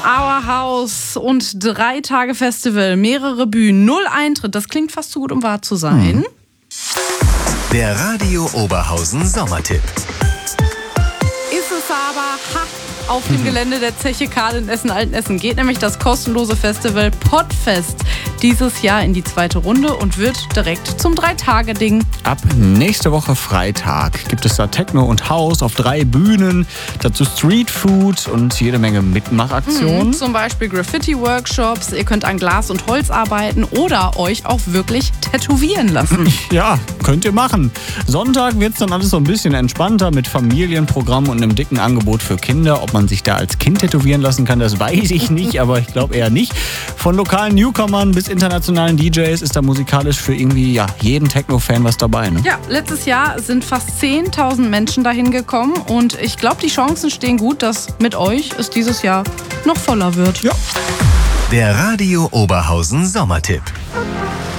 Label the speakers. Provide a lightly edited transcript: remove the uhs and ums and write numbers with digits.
Speaker 1: Our House und 3 Tage Festival, mehrere Bühnen, 0 Eintritt. Das klingt fast zu gut, um wahr zu sein.
Speaker 2: Der Radio Oberhausen Sommertipp.
Speaker 1: Ist es aber auf dem Gelände der Zeche Karl in Essen-Altenessen geht nämlich das kostenlose Festival Podfest dieses Jahr in die 2. Runde und wird direkt zum 3-Tage-Ding.
Speaker 3: Ab nächste Woche Freitag gibt es da Techno und House auf 3 Bühnen, dazu Streetfood und jede Menge Mitmachaktionen.
Speaker 1: Zum Beispiel Graffiti-Workshops, ihr könnt an Glas und Holz arbeiten oder euch auch wirklich tätowieren lassen.
Speaker 3: Ja, könnt ihr machen. Sonntag wird es dann alles so ein bisschen entspannter mit Familienprogramm und einem dicken Angebot für Kinder. Ob man sich da als Kind tätowieren lassen kann, das weiß ich nicht, aber ich glaube eher nicht. Von lokalen Newcomern bis internationalen DJs ist da musikalisch für irgendwie jeden Techno-Fan was dabei. Ne?
Speaker 1: Ja, letztes Jahr sind fast 10.000 Menschen dahin gekommen und ich glaube, die Chancen stehen gut, dass mit euch es dieses Jahr noch voller wird.
Speaker 3: Ja.
Speaker 2: Der Radio Oberhausen Sommertipp.